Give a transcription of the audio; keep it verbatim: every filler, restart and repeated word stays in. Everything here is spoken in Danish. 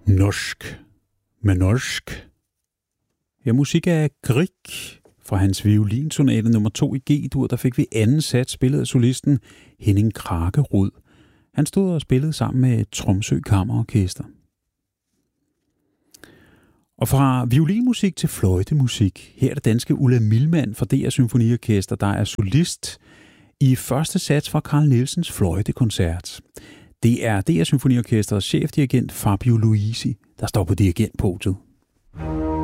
Norsk med norsk. Ja, musik af Grieg fra hans violinsonate nummer to i G-dur, der fik vi anden sats spillet af solisten Henning Kragerud. Han stod og spillede sammen med Tromsø Kammerorkester. Og fra violinmusik til fløjtemusik. Her er det danske Ulla Milman fra D R Symfoniorkester, der er solist i første sats fra Carl Nielsens fløjtekoncert. Det er D R Symfoniorkestrets chefdirigent Fabio Luisi, der står på dirigentpodiet.